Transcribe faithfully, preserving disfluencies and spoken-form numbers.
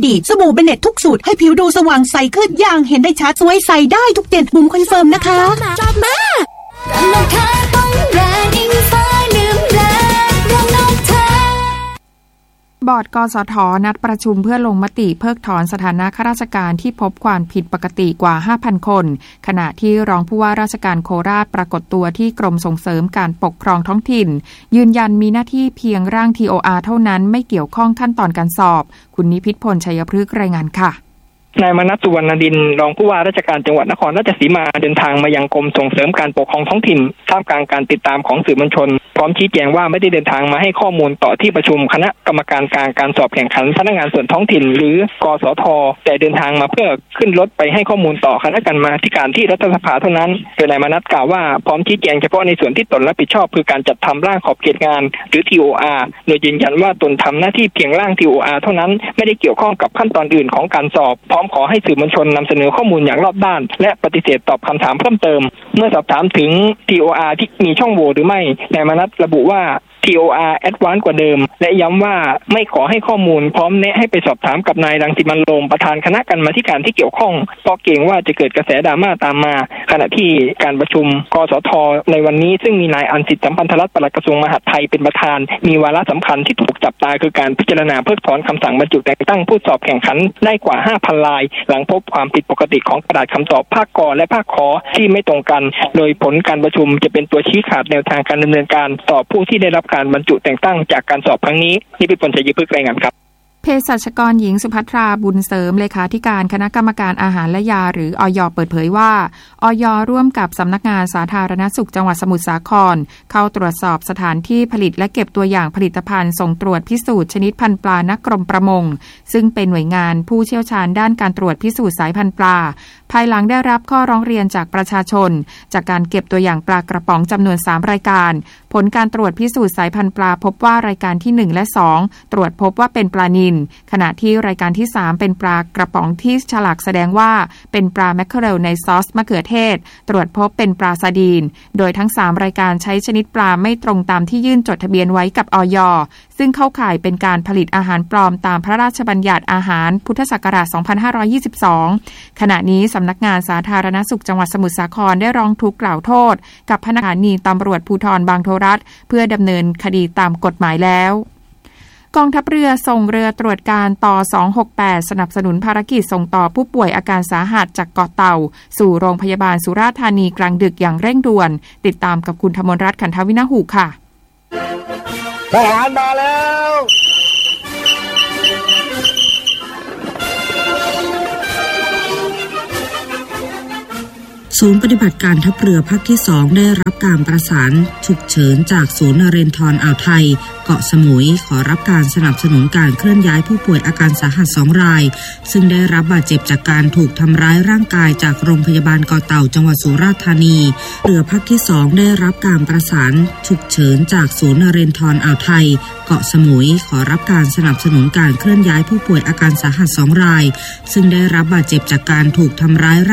ดีสบู่เบเน็ตทุกสูตรให้ผิวดูสว่างใสขึ้นอย่างเห็นได้ชัดสวยใสได้ทุกเด่นบุ๋มคอนเฟิร์มนะคะจอบมาราคาต้องแรงอิงฟ้าลืมแรงเรื่องนกแท้บอร์ดกสทนัดประชุมเพื่อลงมติเพิกถอนสถานะข้าราชการที่พบความผิดปกติกว่า ห้าพัน คนขณะที่รองผู้ว่าราชการโคราชปรากฏตัวที่กรมส่งเสริมการปกครองท้องถิ่นยืนยันมีหน้าที่เพียงร่าง ที โอ อาร์ เท่านั้นไม่เกี่ยวข้องขั้นตอนการสอบคุณนิพิษพลชัยพฤกษ์รายงานค่ะนายมนัส สุวรรณดินรองผู้ว่าราชการจังหวัดนครราชสีมาเดินทางมายังกรมส่งเสริมการปกครองท้องถิ่นท่ามกลางการติดตามของสื่อมวลชนพร้อมชี้แจงว่าไม่ได้เดินทางมาให้ข้อมูลต่อที่ประชุมคณะกรรมการกลางการสอบแข่งขันพนักงานส่วนท้องถิ่นหรือกสทแต่เดินทางมาเพื่อขึ้นรถไปให้ข้อมูลต่อคณะกรรมาธิการที่รัฐสภาเท่านั้นโดยนายมนัสกล่าวว่าพร้อมชี้แจงเฉพาะในส่วนที่ตนรับผิดชอบคือการจัดทำร่างขอบเขตงานหรือ ที โอ อาร์ โดยยืนยันว่าตนทำหน้าที่เพียงร่าง ที โอ อาร์ เท่านั้นไม่ได้เกี่ยวข้องกับขั้นตอนอื่นของการสอบพร้อมขอให้สื่อมวลชนนำเสนอข้อมูลอย่างรอบด้านและปฏิเสธตอบคำถามเพิ่มเติมเมื่อสอบถามถึง ที โอ อาร์ ที่มีช่องโหว่หรือไม่นายมนัสระบุว่า ที โอ อาร์ Advance กว่าเดิมและย้ำว่าไม่ขอให้ข้อมูลพร้อมแนะให้ไปสอบถามกับนายรังสิมันต์โรมประธานคณะกรรมาธิการที่เกี่ยวข้องเพราะเกรงว่าจะเกิดกระแสดราม่าตามมาขณะที่การประชุมกสทในวันนี้ซึ่งมีนายอัญสิทธิ์สัมพันธรัตน์ปลัดกระทรวงมหาดไทยเป็นประธานมีวาระสำคัญที่ถูกจับตาคือการพิจารณาเพิกถอนคำสั่งบรรจุแต่งตั้งผู้สอบแข่งขันได้กว่า ห้าพัน รายหลังพบความผิดปกติของกระดาษคำตอบภาคกและภาคขที่ไม่ตรงกันโดยผลการประชุมจะเป็นตัวชี้ขาดแนวทางการดำเนินการต่อผู้ที่ได้รับการบรรจุแต่งตั้งจากการสอบครั้งนี้นี่เป็นผลชัยพฤกษ์รายงานครับเภสัชกรหญิงสุภัทราบุญเสริมเลขาธิการคณะกรรมการอาหารและยาหรืออย.เปิดเผยว่าอย.ร่วมกับสำนักงานสาธารณสุขจังหวัดสมุทรสาครเข้าตรวจสอบสถานที่ผลิตและเก็บตัวอย่างผลิตภัณฑ์ส่งตรวจพิสูจน์ชนิดพันธุ์ปลาณกรมประมงซึ่งเป็นหน่วยงานผู้เชี่ยวชาญด้านการตรวจพิสูจน์สายพันธุ์ปลาภายหลังได้รับข้อร้องเรียนจากประชาชนจากการเก็บตัวอย่างปลากระป๋องจำนวนสามรายการผลการตรวจพิสูจน์สายพันธุ์ปลาพบว่ารายการที่หนึ่งและสองตรวจพบว่าเป็นปลานิลขณะที่รายการที่สามเป็นปลากระป๋องที่ฉลากแสดงว่าเป็นปลาแมคเคอเรลในซอสมะเขือเทศตรวจพบเป็นปลาซาดีนโดยทั้งสามรายการใช้ชนิดปลาไม่ตรงตามที่ยื่นจดทะเบียนไว้กับอย.ซึ่งเข้าข่ายเป็นการผลิตอาหารปลอมตามพระราชบัญญัติอาหารพุทธศักราชสองพันห้าร้อยยี่สิบสองขณะนี้สำนักงานสาธารณสุขจังหวัดสมุทรสาครได้ร้องทุกข์กล่าวโทษกับพนักงานนีตำรวจภูธรบางโทรัฐเพื่อดำเนินคดีตามกฎหมายแล้วกองทัพเรือส่งเรือตรวจการต่อสองหกแปดสนับสนุนภารกิจส่งต่อผู้ป่วยอาการสาหัสจากเกาะเต่าสู่โรงพยาบาลสุราษฎร์ธานีกลางดึกอย่างเร่งด่วนติดตามกับคุณธมรรัตน์ขันทวินาหูค่ะทหารมาแล้วศูนย์ปฏิบัติการทัพเรือภาคที่สองได้รับการประสานฉุกเฉินจากศูนย์นเรนทรอ่าวไทยเกาะสมุยขอรับการสนับสนุนการเคลื่อนย้ายผู้ป่วยอาการสาหัสสองรายซึ่งได้รับบาดเจ็บจากการถูกทำร้ายร่างกายจากโรงพยาบาลเกาะเต่าจังหวัดสุราษฎร์ธานีเรือภาคที่สองได้รับการประสานฉุกเฉินจากศูนย์นเรนทรอ่าวไทยเกาะสมุยขอรับการสนับสนุนการเคลื่อนย้ายผู้ป่วยอาการสาหัสสองรายซึ่งได้รับบาดเจ็บจากการถูกทำร้าย